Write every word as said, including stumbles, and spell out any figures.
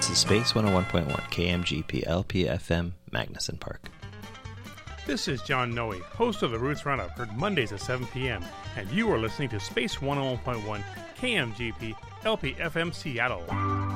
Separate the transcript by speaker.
Speaker 1: This is Space one oh one point one, K M G P L P F M, Magnuson Park.
Speaker 2: This is John Noe, host of the Roots Roundup, heard Mondays at seven p.m., and you are listening to Space one oh one point one, K M G P L P F M, Seattle.